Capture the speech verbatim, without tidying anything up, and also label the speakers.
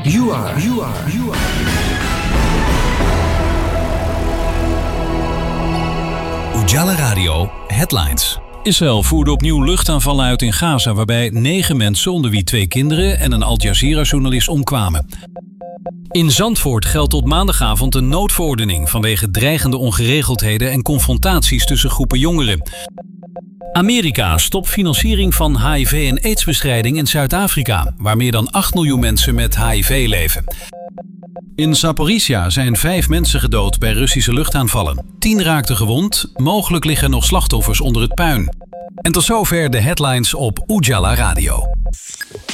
Speaker 1: You are, you are, you are.
Speaker 2: Ujala Radio Headlines.
Speaker 3: Israël voerde opnieuw luchtaanvallen uit in Gaza, waarbij negen mensen, onder wie twee kinderen en een Al Jazeera-journalist, omkwamen. In Zandvoort geldt tot maandagavond een noodverordening vanwege dreigende ongeregeldheden en confrontaties tussen groepen jongeren. Amerika stopt financiering van H I V- en aidsbestrijding in Zuid-Afrika, waar meer dan acht miljoen mensen met H I V leven. In Zaporizhia zijn vijf mensen gedood bij Russische luchtaanvallen. Tien raakten gewond, mogelijk liggen nog slachtoffers onder het puin. En tot zover de headlines op Ujala Radio.